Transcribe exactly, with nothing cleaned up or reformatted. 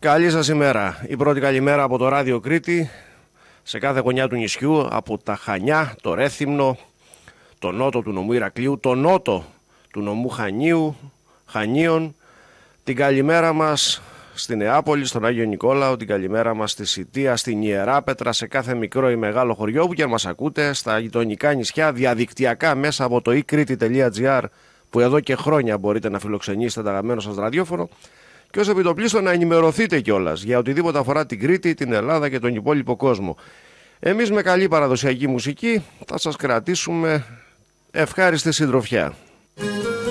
Καλή σας ημέρα. Η πρώτη καλημέρα από το Ράδιο Κρήτη σε κάθε γωνιά του νησιού, από τα Χανιά, το Ρέθυμνο, το νότο του νομού Ηρακλείου, το νότο του νομού Χανίου, Χανίων. Την καλημέρα μας στη Νεάπολη, στον Άγιο Νικόλαο, την καλημέρα μας στη Σιτία, στην Ιεράπετρα, σε κάθε μικρό ή μεγάλο χωριό που και αν μας ακούτε, στα γειτονικά νησιά, διαδικτυακά μέσα από το e-crete τελεία gr, που εδώ και χρόνια μπορείτε να φιλοξενήσετε το αγαπημένο σας ραδιόφωνο, και ως επιτοπλίστων να ενημερωθείτε κιόλας για οτιδήποτε αφορά την Κρήτη, την Ελλάδα και τον υπόλοιπο κόσμο. Εμείς με καλή παραδοσιακή μουσική θα σας κρατήσουμε ευχάριστη συντροφιά.